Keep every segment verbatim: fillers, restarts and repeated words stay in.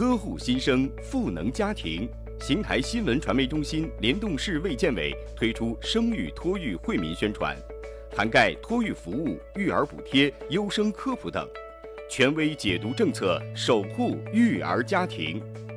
呵护新生，赋能家庭。邢台新闻传媒中心联动市卫健委推出生育托育惠民宣传，涵盖托育服务、育儿补贴、优生科普等，权威解读政策，守护育儿家庭。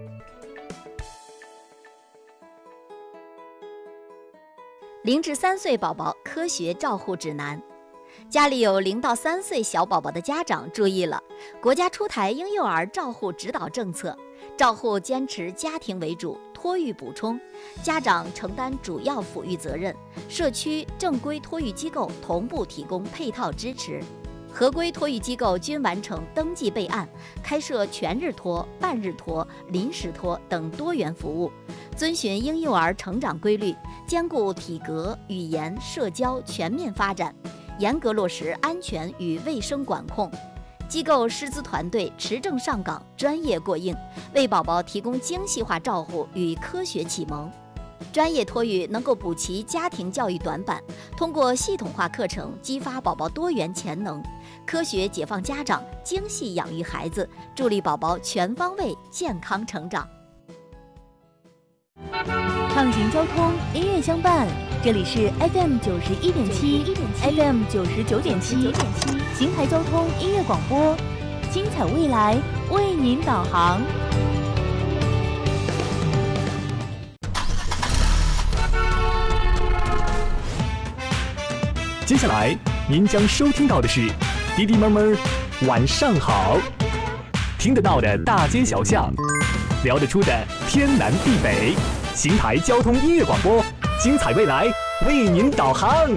零至三岁宝宝科学照护指南。家里有零到三岁小宝宝的家长注意了，国家出台婴幼儿照护指导政策，照护坚持家庭为主，托育补充，家长承担主要抚育责任，社区正规托育机构同步提供配套支持，合规托育机构均完成登记备案，开设全日托、半日托、临时托等多元服务，遵循婴幼儿成长规律，兼顾体格、语言、社交全面发展，严格落实安全与卫生管控。机构师资团队持证上岗，专业过硬，为宝宝提供精细化照护与科学启蒙。专业托育能够补齐家庭教育短板，通过系统化课程激发宝宝多元潜能，科学解放家长，精细养育孩子，助力宝宝全方位健康成长。 畅行交通，音乐相伴，这里是 F M 九十一点七 ，F M 九十九点七，邢台交通音乐广播，精彩未来为您导航。 接下来您将收听到的是滴滴妈妈晚上好，听得到的大街小巷，聊得出的天南地北，邢台交通音乐广播，精彩未来为您导航。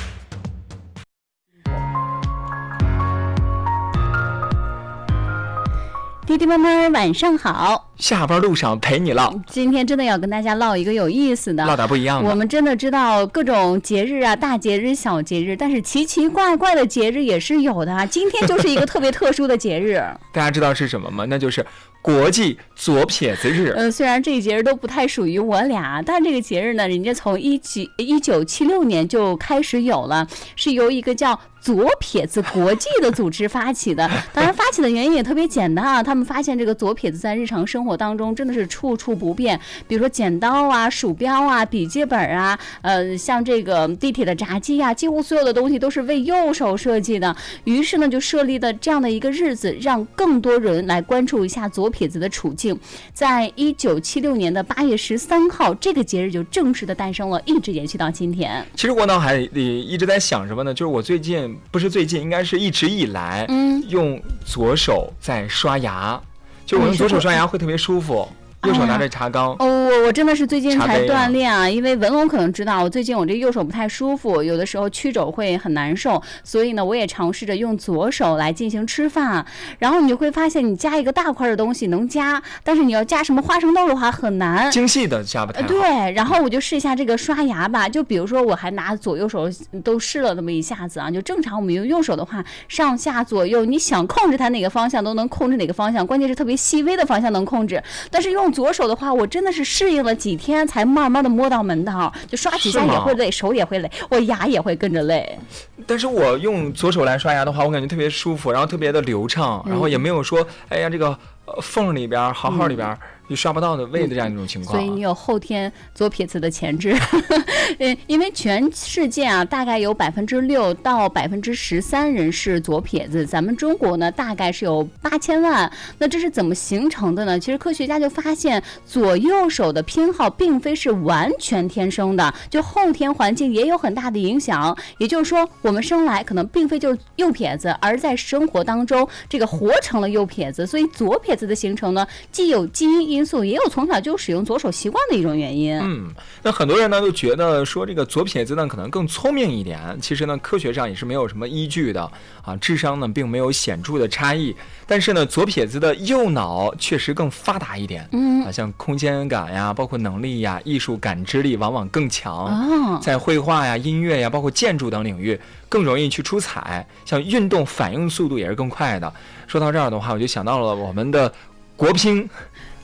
弟弟妹妹晚上好， 下班路上陪你唠。 今天真的要跟大家唠一个有意思的， 唠点不一样的。 我们真的知道各种节日啊，大节日、小节日，但是奇奇怪怪的节日也是有的啊。今天就是一个特别特殊的节日， 大家知道是什么吗？那就是国际左撇子日。 呃，虽然这个节日都不太属于我俩，但这个节日呢，人家从一九一九七六年就开始有了，是由一个叫左撇子国际的组织发起的。当然，发起的原因也特别简单啊，他们发现这个左撇子在日常生活当中真的是处处不便，比如说剪刀啊、鼠标啊、笔记本啊，呃，像这个地铁的闸机啊，几乎所有的东西都是为右手设计的。于是呢，就设立了这样的一个日子，让更多人来关注一下左撇子的处境。在一九七六年的八月十三号，这个节日就正式的诞生了，一直延续到今天。 其实我脑海里一直在想什么呢？就是我最近不是最近，应该是一直以来，嗯，用左手在刷牙，就我用左手刷牙会特别舒服。右手拿着茶缸、 哎、哦，我真的是最近才锻炼啊，因为文龙可能知道，我最近我这右手不太舒服，有的时候曲肘会很难受，所以呢，我也尝试着用左手来进行吃饭。然后你就会发现，你夹一个大块的东西能夹，但是你要夹什么花生豆的话很难， 精细的夹不太好。 对，然后我就试一下这个刷牙吧，就比如说我还拿左右手都试了那么一下子啊，就正常我们用右手的话，上下左右，你想控制它哪个方向都能控制哪个方向，关键是特别细微的方向能控制，但是用左手的话，我真的是适应了几天才慢慢的摸到门道，就刷几下也会累，手也会累，我牙也会跟着累。 但是我用左手来刷牙的话，我感觉特别舒服，然后特别的流畅，然后也没有说哎呀这个缝里边好好里边、嗯就刷不到的位的这样一种情况、啊嗯、 所以你有后天左撇子的潜质因为全世界啊大概有百分之六到百分之十三人是左撇子，咱们中国呢大概是有八千万。那这是怎么形成的呢？其实科学家就发现左右手的偏好并非是完全天生的，就后天环境也有很大的影响。也就是说我们生来可能并非就是右撇子，而在生活当中这个活成了右撇子。所以左撇子的形成呢，既有基因因素，也有从小就使用左手习惯的一种原因。 嗯，那很多人呢都觉得说这个左撇子呢可能更聪明一点，其实呢科学上也是没有什么依据的啊，智商呢并没有显著的差异。但是呢，左撇子的右脑确实更发达一点，嗯啊，像空间感呀，包括能力呀、艺术感知力往往更强，哦、在绘画呀、音乐呀，包括建筑等领域更容易去出彩。像运动反应速度也是更快的。说到这儿的话，我就想到了我们的国乒。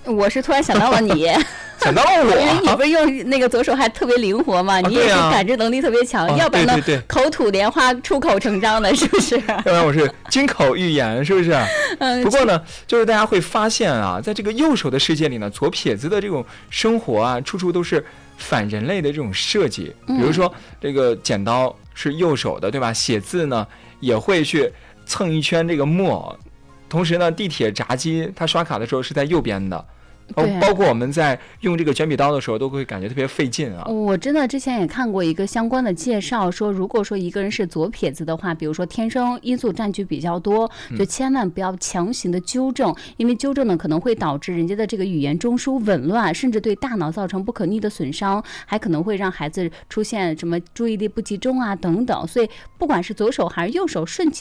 我是突然想到了你。 想到我， 因为你不是用那个左手还特别灵活嘛，你也是感知能力特别强， 啊、 要不然呢， 对对对口吐莲花出口成章的，是不是？ 要不然我是金口玉言，是不是？ 嗯。 不过呢，就是大家会发现啊，在这个右手的世界里呢，左撇子的这种生活啊，处处都是反人类的这种设计。比如说，这个剪刀是右手的，对吧？写字呢也会去蹭一圈这个墨，同时呢，地铁闸机它刷卡的时候是在右边的。哦，包括我们在用这个卷笔刀的时候，都会感觉特别费劲啊。 我真的之前也看过一个相关的介绍，说如果说一个人是左撇子的话，比如说天生因素占据比较多，就千万不要强行的纠正，嗯、因为纠正呢可能会导致人家的这个语言中枢紊乱，甚至对大脑造成不可逆的损伤，还可能会让孩子出现什么注意力不集中啊等等。所以不管是左手还是右手，顺其